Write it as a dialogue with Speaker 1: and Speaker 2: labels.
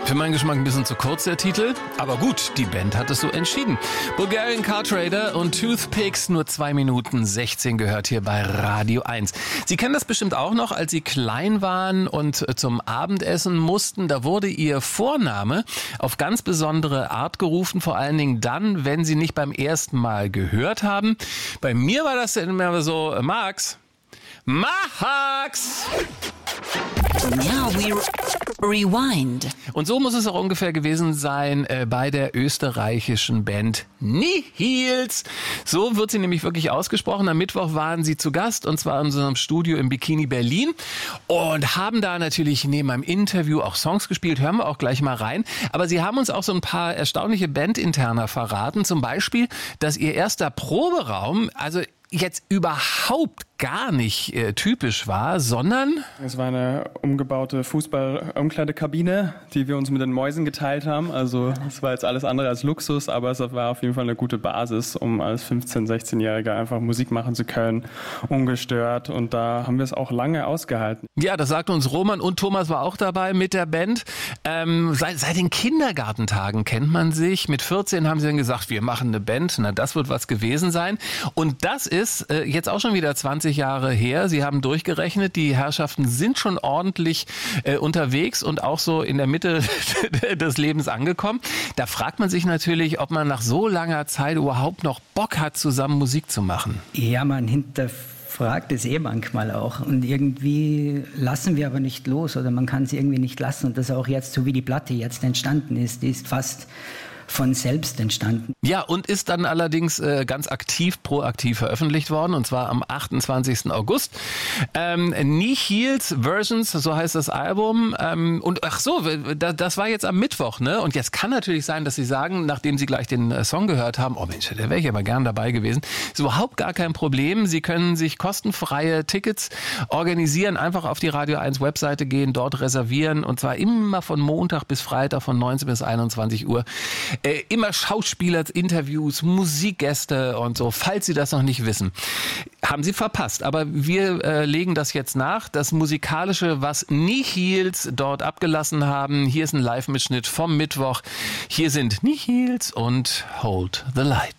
Speaker 1: Für meinen Geschmack ein bisschen zu kurz, der Titel. Aber gut, die Band hat es so entschieden. Bulgarian Car Trader und Toothpicks, nur 2 Minuten 16 gehört hier bei Radio 1. Sie kennen das bestimmt auch noch, als Sie klein waren und zum Abendessen mussten. Da wurde Ihr Vorname auf ganz besondere Art gerufen, vor allen Dingen dann, wenn Sie nicht beim ersten Mal gehört haben. Bei mir war das immer so, Max. Max!
Speaker 2: Now we rewind.
Speaker 1: Und so muss es auch ungefähr gewesen sein bei der österreichischen Band Nihils. So wird sie nämlich wirklich ausgesprochen. Am Mittwoch waren sie zu Gast und zwar in unserem Studio im Bikini Berlin und haben da natürlich neben einem Interview auch Songs gespielt. Hören wir auch gleich mal rein. Aber sie haben uns auch so ein paar erstaunliche Bandinterner verraten. Zum Beispiel, dass ihr erster Proberaum, also jetzt überhaupt gar nicht typisch war, sondern...
Speaker 3: Es war eine umgebaute Fußball-Umkleidekabine, die wir uns mit den Mäusen geteilt haben. Also es war jetzt alles andere als Luxus, aber es war auf jeden Fall eine gute Basis, um als 15-, 16-Jähriger einfach Musik machen zu können, ungestört. Und da haben wir es auch lange ausgehalten.
Speaker 1: Ja, das sagt uns Roman und Thomas war auch dabei mit der Band. Seit den Kindergartentagen kennt man sich. Mit 14 haben sie dann gesagt, wir machen eine Band. Na, das wird was gewesen sein. Und das ist jetzt auch schon wieder 20 Jahre her. Sie haben durchgerechnet, die Herrschaften sind schon ordentlich unterwegs und auch so in der Mitte des Lebens angekommen. Da fragt man sich natürlich, ob man nach so langer Zeit überhaupt noch Bock hat, zusammen Musik zu machen.
Speaker 4: Ja, man hinterfragt es manchmal auch. Und irgendwie lassen wir aber nicht los oder man kann es irgendwie nicht lassen. Und das auch jetzt, so wie die Platte jetzt entstanden ist, die ist fast von selbst entstanden.
Speaker 1: Ja, und ist dann allerdings ganz proaktiv veröffentlicht worden, und zwar am 28. August. Nihils Versions, so heißt das Album. Und ach so, das war jetzt am Mittwoch, ne? Und jetzt kann natürlich sein, dass Sie sagen, nachdem Sie gleich den Song gehört haben, oh Mensch, da wäre ich aber gern dabei gewesen. Ist überhaupt gar kein Problem. Sie können sich kostenfreie Tickets organisieren, einfach auf die Radio 1 Webseite gehen, dort reservieren, und zwar immer von Montag bis Freitag von 19 bis 21 Uhr. Immer Schauspieler, Interviews, Musikgäste und so, falls Sie das noch nicht wissen. Haben Sie verpasst, aber wir legen das jetzt nach. Das Musikalische, was Nihils dort abgelassen haben. Hier ist ein Live-Mitschnitt vom Mittwoch. Hier sind Nihils und Hold the Light.